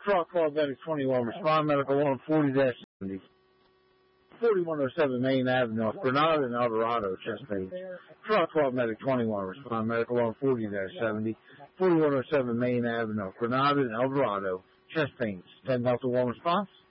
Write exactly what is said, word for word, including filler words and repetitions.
Truck twelve Medic twenty-one, respond medical one forty dash seventy. forty-one oh seven Main Avenue, Granada and El Dorado, chest pains. Truck twelve Medic twenty-one, respond medical one forty dash seventy. forty-one oh seven Main Avenue, Granada and El Dorado, chest pains. ten Delta one response.